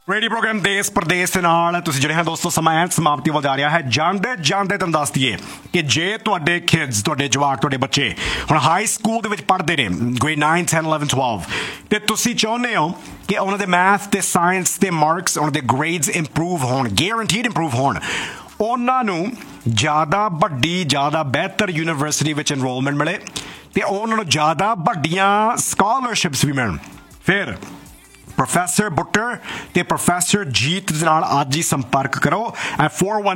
Radio programme देश प्रदेश ਦੇ ਨਾਲ ਤੁਸੀਂ ਜਿਹੜੇ ਹੈ ਦੋਸਤੋ ਸਮਾਂ ਸਮਾਪਤੀ ਵੱਲ ਜਾ ਰਿਹਾ ਹੈ। ਜਾਂਦੇ ਤੁਹਾਨੂੰ ਦੱਸ ਦਈਏ ਕਿ ਜੇ ਤੁਹਾਡੇ ਕਿਡਸ ਤੁਹਾਡੇ ਜਵਾਕ ਤੁਹਾਡੇ ਬੱਚੇ ਹੁਣ ਹਾਈ ਸਕੂਲ ਦੇ ਵਿੱਚ ਪੜ੍ਹਦੇ ਨੇ ਗ੍ਰੇਡ 9 10 11 12 ਤੇ ਤੁਸੀਂ ਚਾਹੁੰਦੇ ਹੋ ਕਿ ਉਹਨਾਂ ਦੇ ਮੈਥ ਤੇ ਸਾਇੰਸ ਦੇ ਮਾਰਕਸ ਉਹਨਾਂ ਦੇ ਗ੍ਰੇਡਸ ਇੰਪਰੂਵ ਹੋਣ ਗੈਰੰਟੀਡ ਇੰਪਰੂਵ ਹੋਣ ਉਹਨਾਂ ਨੂੰ ਜ਼ਿਆਦਾ ਵੱਡੀ ਜ਼ਿਆਦਾ ਬਿਹਤਰ ਯੂਨੀਵਰਸਿਟੀ ਵਿੱਚ ਇਨਰੋਲਮੈਂਟ ਮਿਲੇ ਤੇ ਉਹਨਾਂ ਨੂੰ ਜ਼ਿਆਦਾ ਵੱਡੀਆਂ ਸਕਾਲਰਸ਼ਿਪਸ ਵੀ ਮਿਲਣ ਫਿਰ ਪ੍ਰੋਫੈਸਰ ਬੁੱਟਰ ਤੇ ਪ੍ਰੋਫੈਸਰ ਜੀਤ ਦੇ ਨਾਲ ਅੱਜ ਹੀ ਸੰਪਰਕ ਕਰੋ at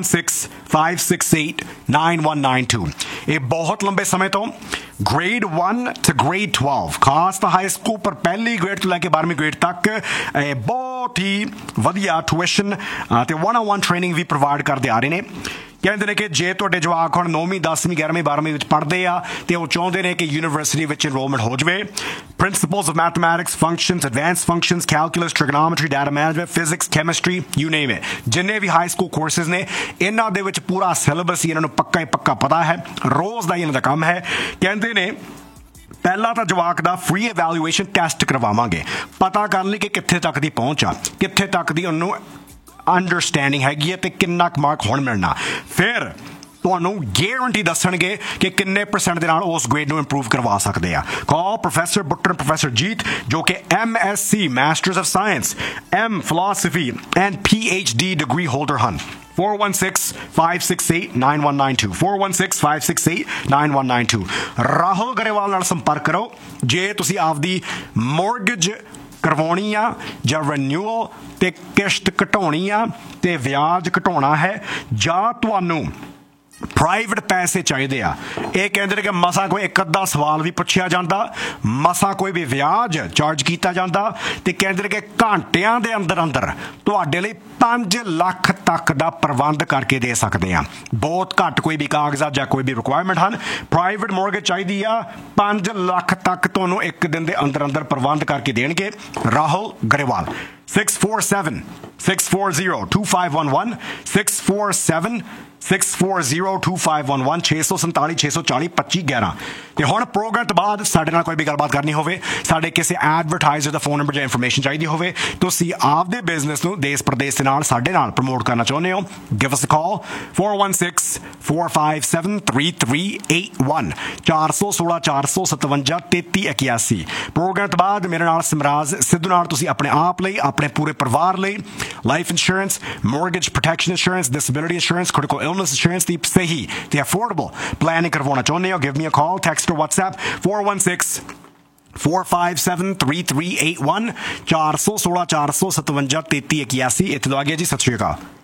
416-568-9192 ਇਹ ਬਹੁਤ ਲੰਬੇ ਸਮੇਂ ਤੋਂ grade 1 to grade 12 ਖਾਸ ਤਾਂ ਹਾਈ ਸਕੂਲ ਪਰ ਪਹਿਲੀ ਗ੍ਰੇਡ ਤੋਂ ਲੈ ਕੇ 12ਵੀਂ ਗ੍ਰੇਡ ਤੱਕ ਬਹੁਤ ਹੀ ਵਧੀਆ ਟਿਊਸ਼ਨ ਤੇ 1-on-1 ਟ੍ਰੇਨਿੰਗ ਵੀ ਪ੍ਰੋਵਾਈਡ ਕਰਦੇ ਆ ਰਹੇ ਨੇ। ਕਹਿੰਦੇ ਨੇ ਕਿ ਜੇ ਤੁਹਾਡੇ ਜਵਾਕ ਹੁਣ 9ਵੀਂ 10ਵੀਂ 11ਵੀਂ 12ਵੀਂ ਵਿੱਚ ਪੜ੍ਹਦੇ ਆ ਤੇ ਉਹ ਚਾਹੁੰਦੇ ਨੇ ਕਿ ਯੂਨੀਵਰਸਿਟੀ ਵਿੱਚ ਇਨਰੋਲਮੈਂਟ ਹੋ ਜਾਵੇ principals of mathematics functions advance functions calculus trigonometry data management physics chemistry you name it ਜਿੰਨੇ ਵੀ ਹਾਈ ਸਕੂਲ ਕੋਰਸਿਸ ਨੇ ਇਹਨਾਂ ਦੇ ਵਿੱਚ ਪੂਰਾ ਸਿਲੇਬਸ ਹੀ ਇਹਨਾਂ ਨੂੰ ਪੱਕਾ ਪਤਾ ਹੈ ਰੋਜ਼ ਦਾ ਹੀ ਇਹਨਾਂ ਦਾ ਕੰਮ ਹੈ। ਕਹਿੰਦੇ ਨੇ ਪਹਿਲਾਂ ਤਾਂ ਜਵਾਕ ਦਾ ਫ੍ਰੀ ਇਵੈਲੂਏਸ਼ਨ ਟੈਸਟ ਕਰਵਾਵਾਂਗੇ ਪਤਾ ਕਰਨ ਲਈ ਕਿ ਕਿੱਥੇ ਤੱਕ ਦੀ ਪਹੁੰਚ ਆ ਕਿੱਥੇ ਤੱਕ ਦੀ ਉਹਨੂੰ ਅੰਡਰਸਟੈਂਡਿੰਗ ਹੈਗੀ ਹੈ ਤੇ ਕਿੰਨਾ ਕੁ ਮਾਰਕ ਹੁਣ ਮਿਲਣਾ ਫਿਰ ਤੁਹਾਨੂੰ ਗਾਰੰਟੀ ਦੱਸਣਗੇ ਕਿ ਕਿੰਨੇ % ਦੇ ਨਾਲ ਉਸ ਗ੍ਰੇਡ ਨੂੰ ਇੰਪਰੂਵ ਕਰਵਾ ਸਕਦੇ ਆ। ਕਾਲ ਪ੍ਰੋਫੈਸਰ ਬੁੱਟਰ ਪ੍ਰੋਫੈਸਰ ਜੀਤ ਜੋ ਕਿ MSc masters of science M philosophy and PhD degree holder ਹਨ। 416-568-9192 416-568-9192 ਰਾਹੁਲ ਗਰੇਵਾਲ ਨਾਲ ਸੰਪਰਕ ਕਰੋ ਜੇ ਤੁਸੀਂ ਆਪਦੀ ਮੌਰਗੇਜ ਕਰਵਾਉਣੀ ਆ ਜਾਂ ਰਿਨਿਊਅਲ ਤੇ ਕਿਸ਼ਤ ਘਟਾਉਣੀ ਆ ਤੇ ਵਿਆਜ ਘਟਾਉਣਾ ਹੈ ਜਾਂ ਤੁਹਾਨੂੰ ਪ੍ਰਾਈਵੇਟ ਪੈਸੇ ਚਾਹੀਦੇ ਆ ਇਹ ਕਹਿੰਦੇ ਨੇ ਕਿ ਮਸਾਂ ਕੋਈ ਇੱਕ ਅੱਧਾ ਸਵਾਲ ਵੀ ਪੁੱਛਿਆ ਜਾਂਦਾ ਮਸਾਂ ਕੋਈ ਵੀ ਵਿਆਜ ਚਾਰਜ ਕੀਤਾ ਜਾਂਦਾ ਤੇ ਕਹਿੰਦੇ ਨੇ ਕਿ ਘੰਟਿਆਂ ਦੇ ਅੰਦਰ ਤੁਹਾਡੇ ਲਈ 5 ਲੱਖ ਤੱਕ ਦਾ ਪ੍ਰਬੰਧ ਕਰਕੇ ਦੇ ਸਕਦੇ ਆ। ਬਹੁਤ ਘੱਟ ਕੋਈ ਵੀ ਕਾਗਜ਼ਾਤ ਜਾਂ ਕੋਈ ਵੀ ਰਿਕੁਆਇਰਮੈਂਟ ਹਨ ਪ੍ਰਾਈਵੇਟ ਮੌਰਗੇਜ ਚਾਹੀਦੀ ਆ 5 ਲੱਖ ਤੱਕ ਤੁਹਾਨੂੰ ਇੱਕ ਦਿਨ ਦੇ ਅੰਦਰ ਪ੍ਰਬੰਧ ਕਰਕੇ ਦੇਣਗੇ। ਰਾਹੁਲ ਗਰੇਵਾਲ 647-640-2511 647-640-2511 647-640-2511 ਤੇ ਹੁਣ ਪ੍ਰੋਗਰਾਮ ਤੋਂ ਬਾਅਦ ਸਾਡੇ ਨਾਲ ਕੋਈ ਵੀ ਗੱਲਬਾਤ ਕਰਨੀ ਹੋਵੇ ਸਾਡੇ ਕਿਸੇ ਐਡਵਰਟਾਈਜ਼ਰ ਦਾ ਫੋਨ ਨੰਬਰ ਜਾਂ ਇਨਫੋਰਮੇਸ਼ਨ ਚਾਹੀਦੀ ਹੋਵੇ ਤੁਸੀਂ ਆਪਦੇ ਬਿਜ਼ਨਸ ਨੂੰ ਦੇਸ਼ ਪ੍ਰਦੇਸ਼ ਦੇ ਨਾਲ ਸਾਡੇ ਨਾਲ ਪ੍ਰਮੋਟ ਕਰਨਾ ਚਾਹੁੰਦੇ ਹੋ ਗਿਵ ਅਸ ਅ ਕਾਲ 416-457-3381 416-457-3381 ਪ੍ਰੋਗਰਾਮ ਤੋਂ ਬਾਅਦ ਮੇਰੇ ਨਾਲ ਸਿਮਰਾਜ ਸਿੱਧੂ ਨਾਲ ਤੁਸੀਂ ਆਪਣੇ ਆਪ ਲਈ ਆਪਣੇ ਪੂਰੇ ਪਰਿਵਾਰ ਲਈ life insurance mortgage protection insurance disability insurance critical illness insurance ਦੀ ਸਹੀ ਤੇ affordable planning ਕਰਵਾਉਣਾ ਚਾਹੁੰਦੇ ਹੋ give me a call text or WhatsApp 416-457-3381 416-457-3381 ਇੱਥੇ ਤੋਂ ਆ ਗਿਆ ਜੀ ਸਤਿ ਸ਼੍ਰੀ ਅਕਾਲ।